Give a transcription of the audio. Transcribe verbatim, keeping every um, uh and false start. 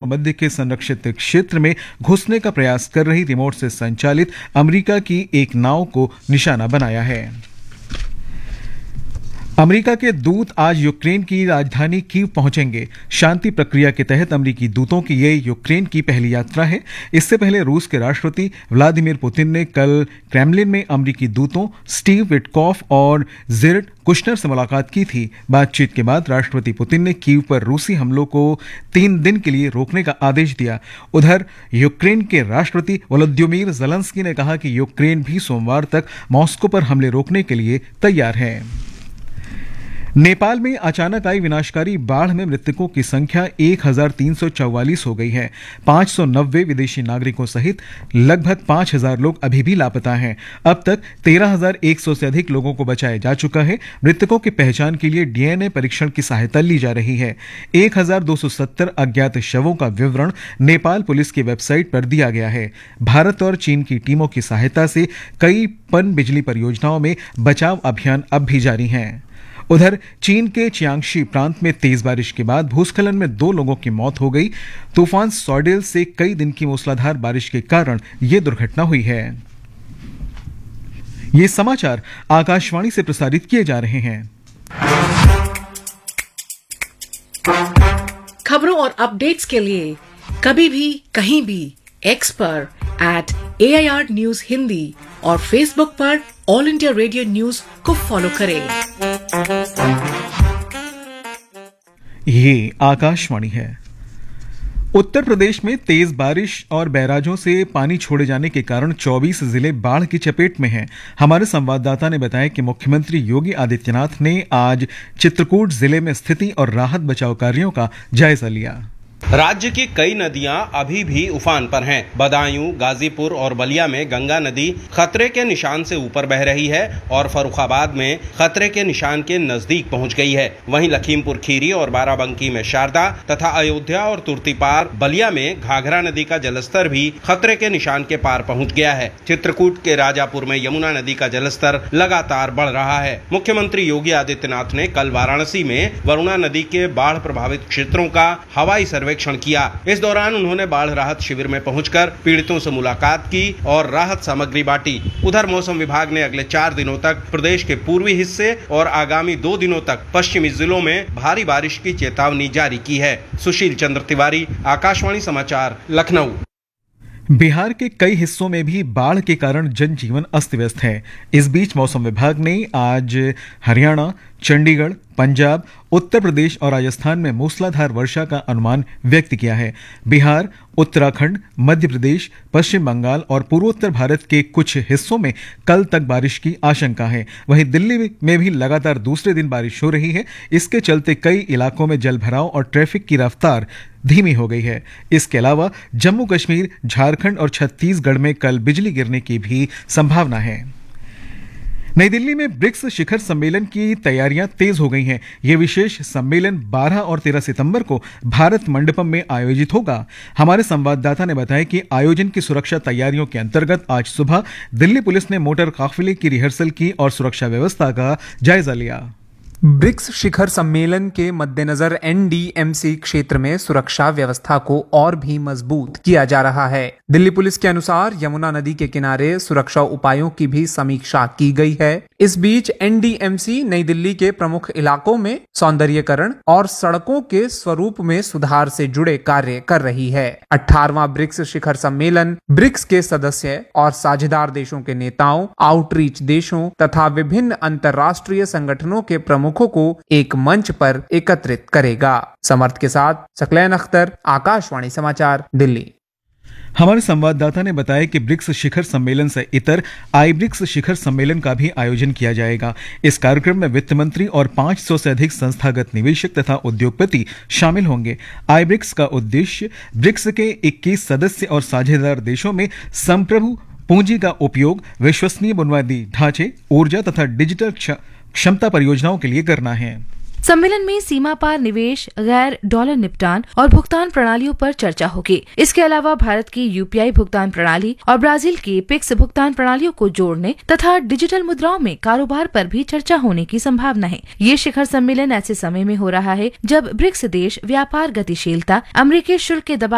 भूमध्य के संरक्षित क्षेत्र में घुसने का प्रयास कर रही रिमोट से संचालित अमेरिका की एक नाव को निशाना बनाया है। अमेरिका के दूत आज यूक्रेन की राजधानी कीव पहुंचेंगे। शांति प्रक्रिया के तहत अमेरिकी दूतों की ये यूक्रेन की पहली यात्रा है। इससे पहले रूस के राष्ट्रपति व्लादिमीर पुतिन ने कल क्रेमलिन में अमेरिकी दूतों स्टीव विटकॉफ और जेरेड कुशनर से मुलाकात की थी। बातचीत के बाद राष्ट्रपति पुतिन ने कीव पर रूसी हमलों को तीन दिन के लिए रोकने का आदेश दिया। उधर यूक्रेन के राष्ट्रपति वोलोदिमीर ज़ेलेंस्की ने कहा कि यूक्रेन भी सोमवार तक मॉस्को पर हमले रोकने के लिए तैयार है। नेपाल में अचानक आई विनाशकारी बाढ़ में मृतकों की संख्या एक हजार तीन सौ चौवालीस हो गई है। पांच सौ नब्बे विदेशी नागरिकों सहित लगभग पांच हजार लोग अभी भी लापता हैं। अब तक तेरह हजार एक सौ से अधिक लोगों को बचाया जा चुका है। मृतकों की पहचान के लिए डीएनए परीक्षण की सहायता ली जा रही है। एक हजार दो सौ सत्तर अज्ञात शवों का विवरण नेपाल पुलिस की वेबसाइट पर दिया गया है। भारत और चीन की टीमों की सहायता से कई पन बिजली परियोजनाओं में बचाव अभियान अब भी जारी हैं। उधर चीन के चियांगशी प्रांत में तेज बारिश के बाद भूस्खलन में दो लोगों की मौत हो गई। तूफान सॉडेल से कई दिन की मूसलाधार बारिश के कारण यह दुर्घटना हुई है। ये समाचार आकाशवाणी से प्रसारित किए जा रहे हैं। खबरों और अपडेट्स के लिए कभी भी कहीं भी एक्स पर eight A I R news Hindi और फेसबुक पर ऑल इंडिया रेडियो न्यूज को फॉलो करें। ये आकाशवाणी है। उत्तर प्रदेश में तेज बारिश और बैराजों से पानी छोड़े जाने के कारण चौबीस जिले बाढ़ की चपेट में हैं। हमारे संवाददाता ने बताया कि मुख्यमंत्री योगी आदित्यनाथ ने आज चित्रकूट जिले में स्थिति और राहत बचाव कार्यों का जायजा लिया। राज्य की कई नदियां अभी भी उफान पर हैं। बदायूं, गाजीपुर और बलिया में गंगा नदी खतरे के निशान से ऊपर बह रही है और फर्रुखाबाद में खतरे के निशान के नजदीक पहुंच गई है। वहीं लखीमपुर खीरी और बाराबंकी में शारदा तथा अयोध्या और तुर्तीपार बलिया में घाघरा नदी का जलस्तर भी खतरे के निशान के पार पहुंच गया है। चित्रकूट के राजापुर में यमुना नदी का जलस्तर लगातार बढ़ रहा है। मुख्यमंत्री योगी आदित्यनाथ ने कल वाराणसी में वरुणा नदी के बाढ़ प्रभावित क्षेत्रों का हवाई सर्वेक्षण किया। इस दौरान उन्होंने बाढ़ राहत शिविर में पहुंचकर पीड़ितों से मुलाकात की और राहत सामग्री बांटी। उधर मौसम विभाग ने अगले चार दिनों तक प्रदेश के पूर्वी हिस्से और आगामी दो दिनों तक पश्चिमी जिलों में भारी बारिश की चेतावनी जारी की है। सुशील चंद्र तिवारी, आकाशवाणी समाचार, लखनऊ। बिहार के कई हिस्सों में भी बाढ़ के कारण जनजीवन अस्त व्यस्त है। इस बीच मौसम विभाग ने आज हरियाणा, चंडीगढ़, पंजाब, उत्तर प्रदेश और राजस्थान में मूसलाधार वर्षा का अनुमान व्यक्त किया है। बिहार, उत्तराखंड, मध्य प्रदेश, पश्चिम बंगाल और पूर्वोत्तर भारत के कुछ हिस्सों में कल तक बारिश की आशंका है। वहीं दिल्ली में भी लगातार दूसरे दिन बारिश हो रही है। इसके चलते कई इलाकों में जलभराव और ट्रैफिक की रफ्तार धीमी हो गई है। इसके अलावा जम्मू कश्मीर, झारखंड और छत्तीसगढ़ में कल बिजली गिरने की भी संभावना है। नई दिल्ली में ब्रिक्स शिखर सम्मेलन की तैयारियां तेज हो गई हैं। यह विशेष सम्मेलन बारह और तेरह सितंबर को भारत मंडपम में आयोजित होगा। हमारे संवाददाता ने बताया कि आयोजन की सुरक्षा तैयारियों के अंतर्गत आज सुबह दिल्ली पुलिस ने मोटर काफिले की रिहर्सल की और सुरक्षा व्यवस्था का जायजा लिया। ब्रिक्स शिखर सम्मेलन के मद्देनजर एनडीएमसी क्षेत्र में सुरक्षा व्यवस्था को और भी मजबूत किया जा रहा है। दिल्ली पुलिस के अनुसार यमुना नदी के किनारे सुरक्षा उपायों की भी समीक्षा की गई है। इस बीच एनडीएमसी नई दिल्ली के प्रमुख इलाकों में सौंदर्यीकरण और सड़कों के स्वरूप में सुधार से जुड़े कार्य कर रही है। अठारहवां ब्रिक्स शिखर सम्मेलन ब्रिक्स के सदस्य और साझेदार देशों के नेताओं, आउटरीच देशों तथा विभिन्न अंतर्राष्ट्रीय संगठनों के प्रमुख को एक मंच पर एकत्रित करेगा। समर्थ के साथ सकलैन अख्तर, आकाशवाणी समाचार, दिल्ली। हमारे संवाददाता ने बताया कि ब्रिक्स शिखर सम्मेलन से इतर आई ब्रिक्स शिखर सम्मेलन का भी आयोजन किया जाएगा। इस कार्यक्रम में वित्त मंत्री और पांच सौ से अधिक संस्थागत निवेशक तथा उद्योगपति शामिल होंगे। आई ब्रिक्स का उद्देश्य ब्रिक्स के इक्कीस सदस्य और साझेदार देशों में संप्रभु पूंजी का उपयोग विश्वसनीय बुनियादी ढांचे, ऊर्जा तथा डिजिटल क्षमता परियोजनाओं के लिए करना है। सम्मेलन में सीमा पार निवेश, गैर डॉलर निपटान और भुगतान प्रणालियों पर चर्चा होगी। इसके अलावा भारत की यूपीआई भुगतान प्रणाली और ब्राजील की पिक्स भुगतान प्रणालियों को जोड़ने तथा डिजिटल मुद्राओं में कारोबार पर भी चर्चा होने की संभावना है। ये शिखर सम्मेलन ऐसे समय में हो रहा है जब ब्रिक्स देश व्यापार गतिशीलता, अमेरिकी शुल्क के दबाव